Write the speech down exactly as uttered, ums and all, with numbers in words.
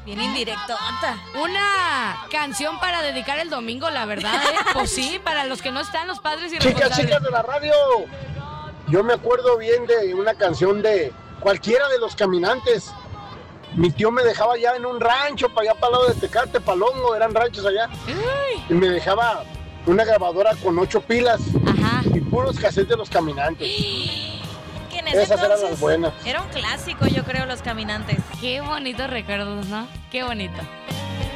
Bien indirectota. Una canción para dedicar el domingo, la verdad, ¿eh? Pues sí, para los que no están, los padres y responsables. Chicas, chicas de la radio, yo me acuerdo bien de una canción de cualquiera de los Caminantes. Mi tío me dejaba allá en un rancho, para allá para el lado de Tecate, Palongo, eran ranchos allá. Uy. Y me dejaba una grabadora con ocho pilas. Ajá. Y puros cassettes de los Caminantes. Que en ese Esas eran entonces las buenas. era un clásico, yo creo, los Caminantes. Qué bonitos recuerdos, ¿no? Qué bonito.